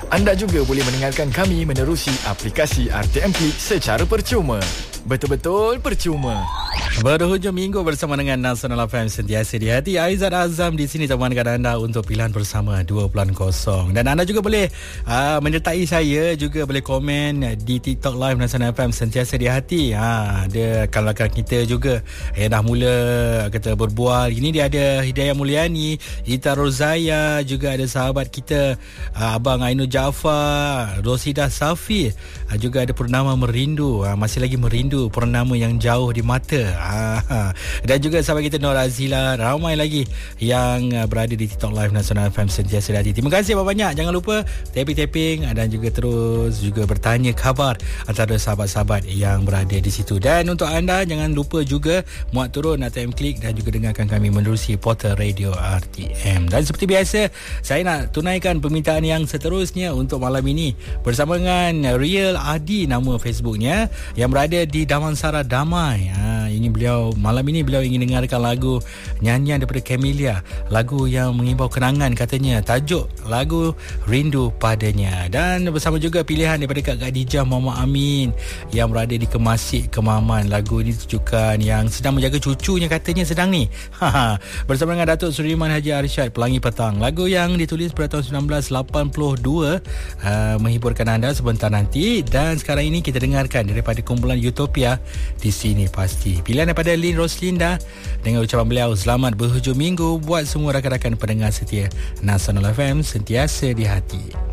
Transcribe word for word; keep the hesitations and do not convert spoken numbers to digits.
Anda juga boleh mendengarkan kami menerusi aplikasi R T M Click secara percuma. Betul-betul percuma. Berhujung minggu bersama dengan Nasional F M sentiasa di hati. Aizat Azam di sini temankan anda untuk pilihan bersama dua kosong. Dan anda juga boleh uh, menyertai saya, juga boleh komen di TikTok Live Nasional F M sentiasa di hati. Ha, ada kawan-kawan kita juga yang dah mula kata berbual. Ini dia ada Hidayah Mulyani, Ita Rozaya, juga ada sahabat kita uh, Abang Ainul Jaafar, Rosidah Safi, uh, juga ada Purnama Merindu, uh, masih lagi merindu purnama yang jauh di mata. Ah, dan juga sahabat kita Nur Azila, ramai lagi yang berada di TikTok Live Nasional F M sentiasa di hati. Terima kasih banyak-banyak. Jangan lupa tapping-tapping dan juga terus juga bertanya khabar antara sahabat-sahabat yang berada di situ. Dan untuk anda, jangan lupa juga muat turun R T M Click dan juga dengarkan kami menerusi portal radio R T M. Dan seperti biasa, saya nak tunaikan permintaan yang seterusnya untuk malam ini bersama dengan Real Adi, nama Facebooknya, yang berada di Damansara Damai. Ha, ini beliau, malam ini beliau ingin dengarkan lagu nyanyian daripada Camellia, lagu yang mengimbau kenangan katanya, tajuk lagu Rindu Padanya. Dan bersama juga pilihan daripada Kak Khadijah Muhammad Amin yang berada di Kemasik, Kemaman. Lagu ini tujukan yang sedang menjaga cucunya katanya sedang ni. Bersama dengan Datuk Suriman Haji Arsyad, Pelangi Petang, lagu yang ditulis pada tahun sembilan belas lapan puluh dua, uh, menghiburkan anda sebentar nanti. Dan sekarang ini kita dengarkan daripada kumpulan Utopia, Di Sini Pasti. Pilihan daripada Lin Roslinda dengan ucapan beliau, selamat berhujung minggu buat semua rakan-rakan pendengar setia Nasional F M sentiasa di hati.